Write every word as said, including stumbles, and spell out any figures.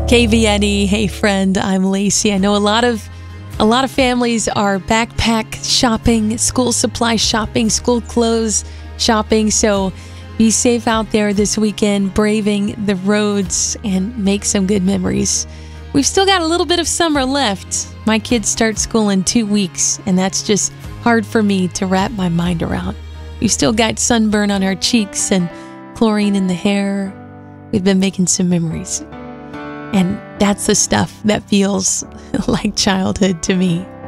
K V N E, hey friend, I'm Lacey. I know a lot of a lot of families are backpack shopping, school supply shopping, school clothes shopping. So be safe out there this weekend, braving the roads, and make some good memories. We've still got a little bit of summer left. My kids start school in two weeks, and that's just hard for me to wrap my mind around. We've still got sunburn on our cheeks and chlorine in the hair. We've been making some memories. And that's the stuff that feels like childhood to me.